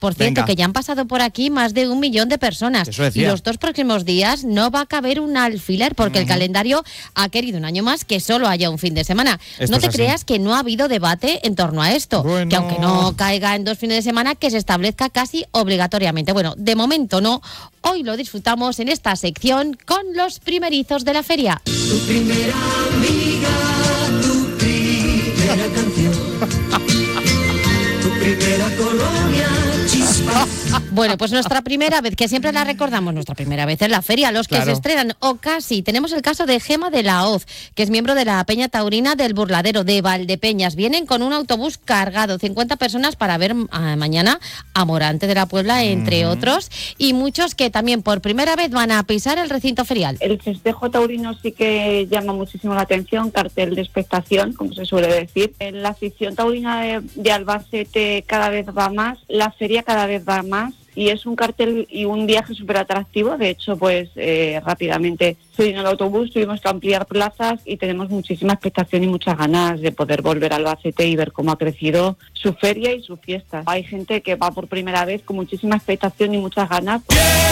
Por cierto, que ya han pasado por aquí más de 1 millón de personas. Y los 2 próximos días no va a caber un alfiler porque el calendario ha querido un año más que solo haya un fin de semana. No te creas que no ha habido debate en torno a esto. Que aunque no caiga en 2 fines de semana, que se establezca casi obligatoriamente. Bueno, de momento no. Hoy lo disfrutamos en esta sección con los primerizos de la feria. Tu primera amiga, tu primera canción, tu primera colonia, chispas. Bueno, pues nuestra primera vez, que siempre la recordamos, nuestra primera vez en la feria, los que se estrenan, o casi. Tenemos el caso de Gema de la Hoz, que es miembro de la Peña Taurina del Burladero de Valdepeñas. Vienen con un autobús cargado, 50 personas para ver mañana a Morante de la Puebla, entre otros, y muchos que también por primera vez van a pisar el recinto ferial. El festejo taurino sí que llama muchísimo la atención, cartel de expectación, como se suele decir. La afición taurina de Albacete cada vez va más, la feria cada vez va más, y es un cartel y un viaje súper atractivo. De hecho, pues rápidamente subí en el autobús, tuvimos que ampliar plazas y tenemos muchísima expectación y muchas ganas de poder volver a Albacete y ver cómo ha crecido su feria y su fiesta. Hay gente que va por primera vez con muchísima expectación y muchas ganas.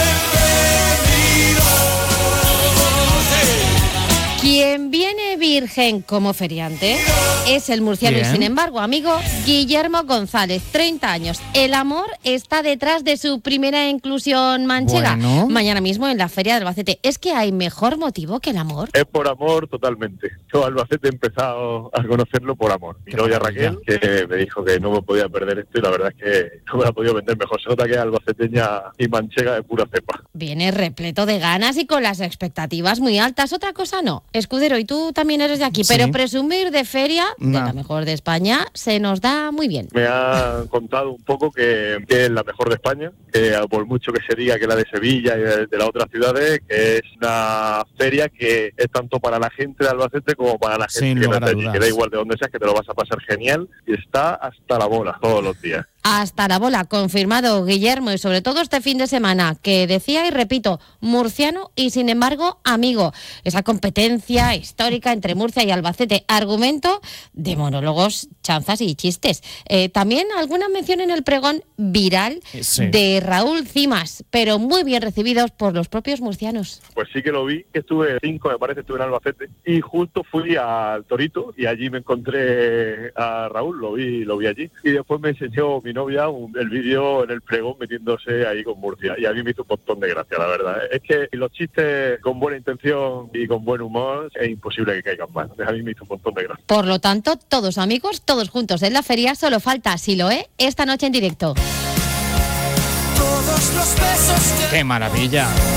Quien viene virgen como feriante es el murciano y, sin embargo, amigo, Guillermo González, 30 años. El amor está detrás de su primera inclusión manchega. Mañana mismo en la feria de Albacete. ¿Es que hay mejor motivo que el amor? Es por amor totalmente. Yo Albacete he empezado a conocerlo por amor. Mi novia Raquel, que me dijo que no me podía perder esto, y la verdad es que no me la ha podido vender mejor. Se nota que es albaceteña y manchega de pura cepa. Viene repleto de ganas y con las expectativas muy altas. Otra cosa no. Escudero, y tú también eres de aquí, pero presumir de feria, de la mejor de España, se nos da muy bien. Me ha contado un poco que es la mejor de España, que por mucho que se diga que la de Sevilla y de las otras ciudades, que es una feria que es tanto para la gente de Albacete como para la gente que no está allí, que da igual de donde seas, que te lo vas a pasar genial, y está hasta la bola todos los días. Hasta la bola, confirmado, Guillermo, y sobre todo este fin de semana, que decía y repito, murciano y sin embargo amigo. Esa competencia histórica entre Murcia y Albacete, argumento de monólogos, chanzas y chistes. También alguna mención en el pregón viral de Raúl Cimas, pero muy bien recibidos por los propios murcianos. Pues sí que lo vi, que estuve 5, me parece, estuve en Albacete, y justo fui al Torito y allí me encontré a Raúl, lo vi allí, y después me enseñó mi novia el vídeo en el pregón metiéndose ahí con Murcia, y a mí me hizo un montón de gracia, la verdad. Es que los chistes con buena intención y con buen humor es imposible que caigan mal. A mí me hizo un montón de gracia. Por lo tanto, todos amigos, todos juntos en la feria, solo falta Siloé esta noche en directo. Todos los besos que... ¡Qué maravilla!